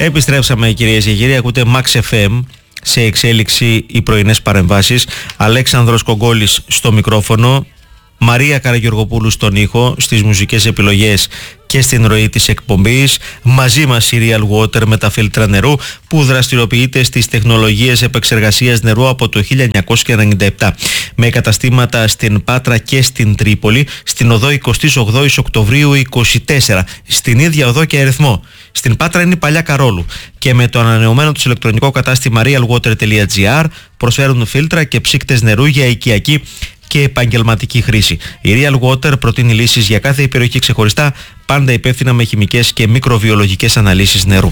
Επιστρέψαμε, κυρίες και κύριοι. Ακούτε Max FM. Σε εξέλιξη οι πρωινές παρεμβάσεις. Αλέξανδρος Κογκόλης στο μικρόφωνο, Μαρία Καραγεωργοπούλου στον ήχο, στις μουσικές επιλογές και στην ροή της εκπομπής. Μαζί μας η Real Water με τα φίλτρα νερού, που δραστηριοποιείται στις τεχνολογίες επεξεργασίας νερού από το 1997. Με καταστήματα στην Πάτρα και στην Τρίπολη, στην οδό 28 Οκτωβρίου 24, στην ίδια οδό και αριθμό. Στην Πάτρα είναι η παλιά Καρόλου, και με το ανανεωμένο τους ηλεκτρονικό κατάστημα realwater.gr προσφέρουν φίλτρα και ψύκτες νερού για οικιακή και επαγγελματική χρήση. Η Real Water προτείνει λύσεις για κάθε περιοχή ξεχωριστά, πάντα υπεύθυνα με χημικές και μικροβιολογικές αναλύσεις νερού.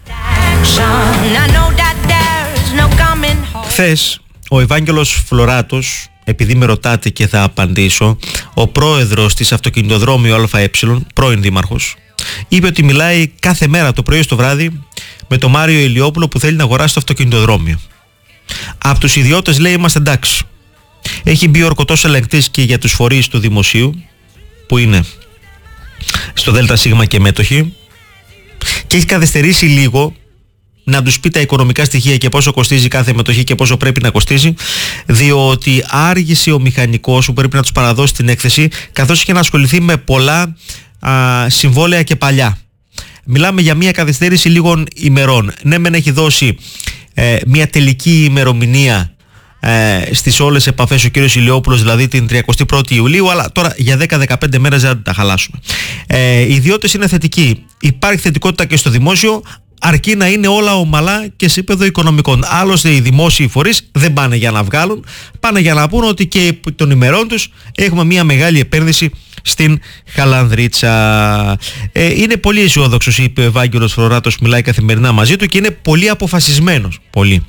Χθες ο Ευάγγελος Φλωράτος, επειδή με ρωτάτε και θα απαντήσω, ο πρόεδρος της Αυτοκινητοδρόμου ΑΕ, πρώην δήμαρχος, είπε ότι μιλάει κάθε μέρα το πρωί στο βράδυ με τον Μάριο Ηλιόπουλο που θέλει να αγοράσει το αυτοκινητοδρόμιο. Από τους ιδιώτες, λέει, είμαστε εντάξει. Έχει μπει ο ορκωτός ελεγκτής και για τους φορείς του δημοσίου, που είναι στο ΔΣ και μέτοχοι, και έχει καθυστερήσει λίγο να τους πει τα οικονομικά στοιχεία και πόσο κοστίζει κάθε μετοχή και πόσο πρέπει να κοστίζει, διότι άργησε ο μηχανικός που πρέπει να τους παραδώσει την έκθεση, καθώς είχε να ασχοληθεί με πολλά συμβόλαια και παλιά. Μιλάμε για μια καθυστέρηση λίγων ημερών. Ναι, μεν έχει δώσει μια τελική ημερομηνία στις όλες επαφές ο κύριος Ηλιόπουλος, δηλαδή την 31η Ιουλίου, αλλά τώρα για 10-15 μέρες δεν τα χαλάσουμε. Οι ιδιώτες είναι θετικοί. Υπάρχει θετικότητα και στο δημόσιο, αρκεί να είναι όλα ομαλά και σε επίπεδο οικονομικών. Άλλωστε οι δημόσιοι φορείς δεν πάνε για να βγάλουν, πάνε για να πούν ότι και των ημερών τους έχουμε μια μεγάλη επένδυση στην Χαλανδρίτσα. Είναι πολύ αισιόδοξος, είπε ο Ευάγγελος Φλωράτος, μιλάει καθημερινά μαζί του, και είναι πολύ αποφασισμένος. Πολύ.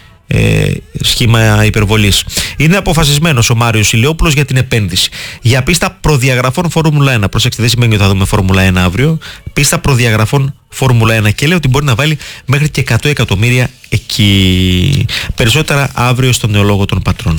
Σχήμα υπερβολής. Είναι αποφασισμένος ο Μάριος Ηλιόπουλος για την επένδυση. Για πίστα προδιαγραφών Φόρμουλα 1. Προσέξτε, δεν σημαίνει ότι θα δούμε Φόρμουλα 1 αύριο. Πίστα προδιαγραφών Φόρμουλα 1. Και λέει ότι μπορεί να βάλει μέχρι και 100 εκατομμύρια εκεί. Περισσότερα αύριο στον νεολόγο των πατρών.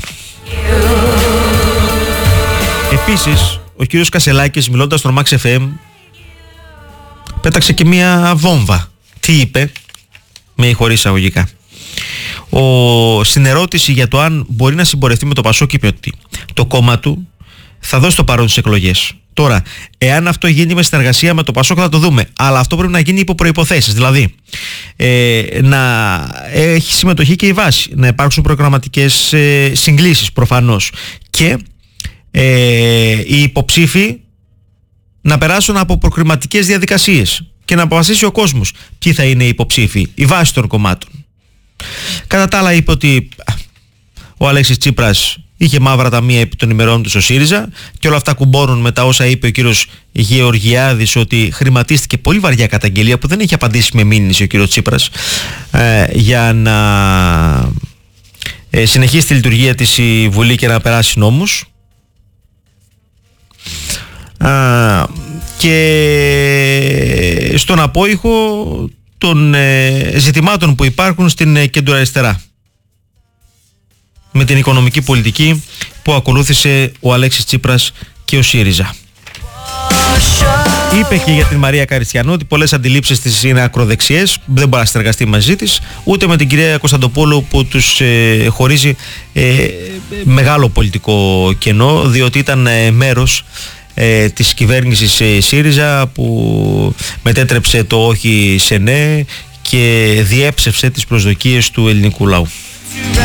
Επίσης, ο κύριος Κασελάκης, μιλώντας στον Max FM, πέταξε και μία βόμβα. Τι είπε? Με χωρίς εισαγωγικά. Στην ερώτηση για το αν μπορεί να συμπορευτεί με το Πασόκ, είπε ότι το κόμμα του θα δώσει το παρόν στις εκλογές. Τώρα, εάν αυτό γίνει με συνεργασία με το Πασόκ θα το δούμε, αλλά αυτό πρέπει να γίνει υπό προϋποθέσεις. Δηλαδή, να έχει συμμετοχή και η βάση, να υπάρξουν προγραμματικές συγκλήσεις προφανώς, και οι υποψήφοι να περάσουν από προκριματικές διαδικασίες και να αποφασίσει ο κόσμος ποιοι θα είναι οι υποψήφοι, η βάση των κομμάτων. Κατά τα άλλα, είπε ότι ο Αλέξης Τσίπρας είχε μαύρα ταμεία επί των ημερών του στο ΣΥΡΙΖΑ, και όλα αυτά κουμπώνουν με τα όσα είπε ο κύριος Γεωργιάδης, ότι χρηματίστηκε πολύ βαριά καταγγελία που δεν έχει απαντήσει με μήνυση ο κύριος Τσίπρας, για να συνεχίσει τη λειτουργία της η Βουλή και να περάσει νόμους. Και στον απόϊχο των ζητημάτων που υπάρχουν στην κεντροαριστερά, με την οικονομική πολιτική που ακολούθησε ο Αλέξης Τσίπρας και ο ΣΥΡΙΖΑ. Είπε και για την Μαρία Καριστιανού ότι πολλές αντιλήψεις της είναι ακροδεξιές, δεν μπορεί να συνεργαστεί μαζί της, ούτε με την κυρία Κωνσταντοπούλου που τους χωρίζει μεγάλο πολιτικό κενό, διότι ήταν μέρος της κυβέρνησης ΣΥΡΙΖΑ που μετέτρεψε το όχι σε ναι και διέψευσε τις προσδοκίες του ελληνικού λαού.